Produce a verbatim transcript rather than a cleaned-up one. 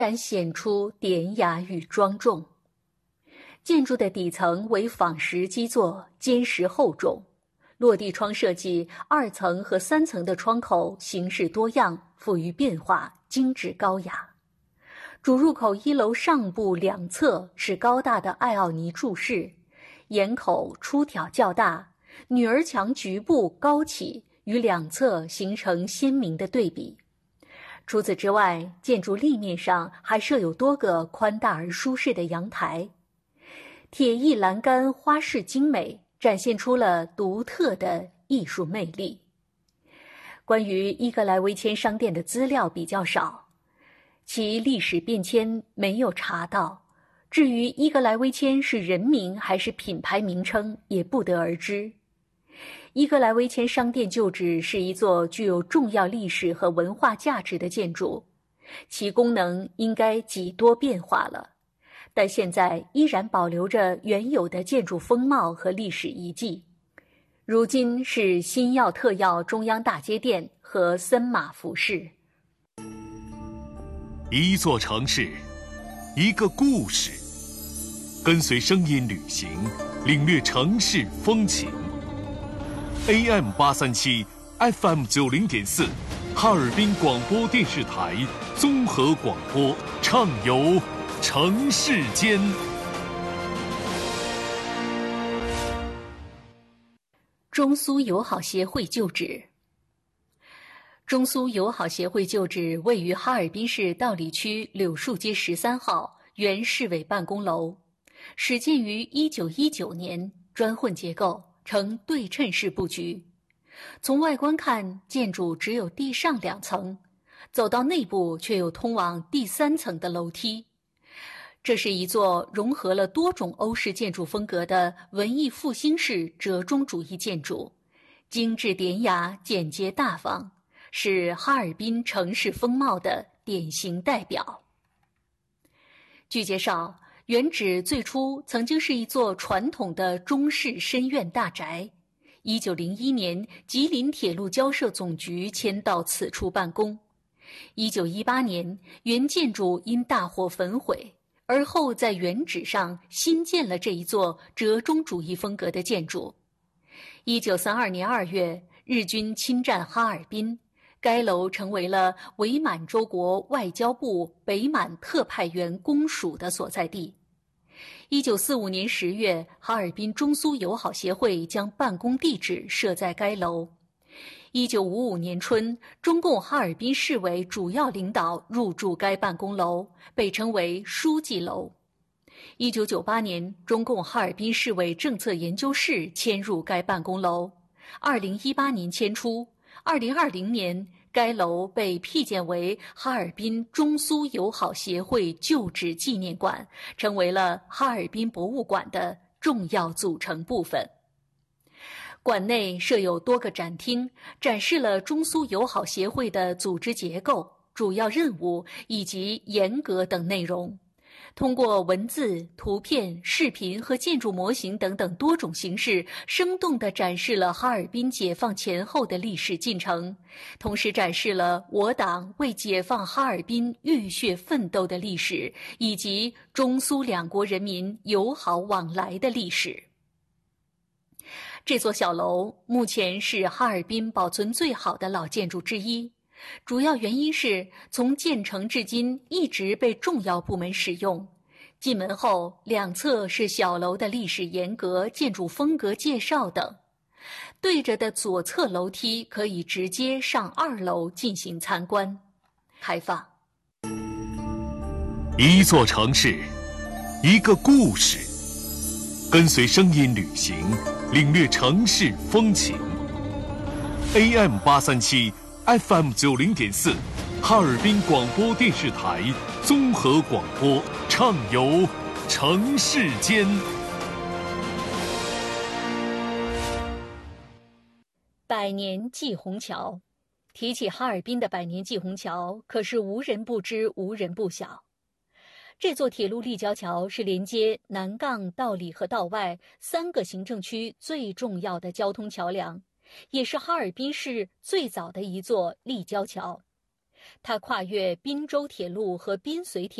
然显出典雅与庄重。建筑的底层为仿石基座，坚实厚重。落地窗设计，二层和三层的窗口形式多样，富于变化，精致高雅。主入口一楼上部两侧是高大的艾奥尼柱式，檐口出挑较大，女儿墙局部高起，与两侧形成鲜明的对比。除此之外，建筑立面上还设有多个宽大而舒适的阳台，铁艺栏杆花饰精美，展现出了独特的艺术魅力。关于伊格莱维谦商店的资料比较少，其历史变迁没有查到，至于伊格莱维谦是人名还是品牌名称也不得而知。伊格莱维谦商店旧址是一座具有重要历史和文化价值的建筑，其功能应该极多变化了，但现在依然保留着原有的建筑风貌和历史遗迹。如今是新药特药中央大街店和森马服饰。 一座城市，一个故事，跟随声音旅行，领略城市风情。A M 八三七 F M 九零点四，哈尔滨广播电视台综合广播，畅游城市间。 中苏友好协会旧址。中苏友好协会旧址位于哈尔滨市道里区柳树街十三号原市委办公楼，始建于一九一九年，砖混结构，呈对称式布局。从外观看，建筑只有地上两层，走到内部却有通往第三层的楼梯。这是一座融合了多种欧式建筑风格的文艺复兴式折中主义建筑，精致典雅，简洁大方，是哈尔滨城市风貌的典型代表。据介绍，原址最初曾经是一座传统的中式深院大宅，一九零一年吉林铁路交涉总局迁到此处办公。一九一八年，原建筑因大火焚毁，而后在原址上新建了这一座折中主义风格的建筑。一九三二年二月，日军侵占哈尔滨，该楼成为了伪满洲国外交部北满特派员公署的所在地。一九四五年十月，哈尔滨中苏友好协会将办公地址设在该楼。一九五五年春，中共哈尔滨市委主要领导入住该办公楼，被称为书记楼。一九九八年，中共哈尔滨市委政策研究室迁入该办公楼。二零一八年迁出。二零二零年，该楼被辟建为哈尔滨中苏友好协会旧址纪念馆，成为了哈尔滨博物馆的重要组成部分。馆内设有多个展厅，展示了中苏友好协会的组织结构、主要任务以及严格等内容。通过文字、图片、视频和建筑模型等等多种形式，生动地展示了哈尔滨解放前后的历史进程，同时展示了我党为解放哈尔滨浴血奋斗的历史，以及中苏两国人民友好往来的历史。这座小楼目前是哈尔滨保存最好的老建筑之一，主要原因是从建成至今一直被重要部门使用。进门后，两侧是小楼的历史沿革、建筑风格介绍等。对着的左侧楼梯可以直接上二楼进行参观。开放。 一座城市，一个故事，跟随声音旅行，领略城市风情。A M 八三七 F M 九零点四，哈尔滨广播电视台综合广播，畅游城市间。 百年系虹桥，提起哈尔滨的百年系虹桥，可是无人不知，无人不晓。这座铁路立交桥是连接南杠、道里和道外三个行政区最重要的交通桥梁，也是哈尔滨市最早的一座立交桥。 它跨越滨州铁路和滨绥铁